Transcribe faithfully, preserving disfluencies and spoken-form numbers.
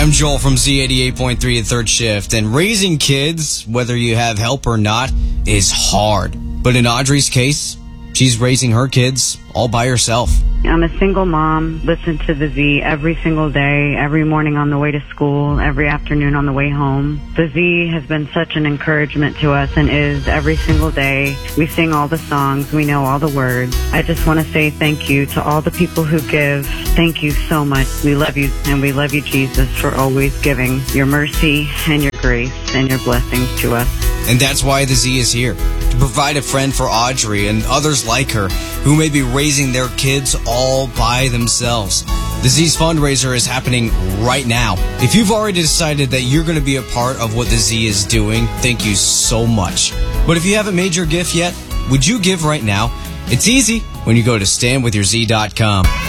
I'm Joel from Z eighty-eight point three at Third Shift, and raising kids, whether you have help or not, is hard. But in Audrey's case, she's raising her kids all by herself. I'm a single mom, listen to the Z every single day, every morning on the way to school, every afternoon on the way home. The Z has been such an encouragement to us and is every single day. We sing all the songs, we know all the words. I just want to say thank you to all the people who give. Thank you so much. We love you, and we love you, Jesus, for always giving your mercy and your grace and your blessings to us. And that's why the Z is here, to provide a friend for Audrey and others like her who may be raising their kids all by themselves. The Z's fundraiser is happening right now. If you've already decided that you're going to be a part of what the Z is doing, thank you so much. But if you haven't made your gift yet, would you give right now? It's easy when you go to stand with your Z dot com.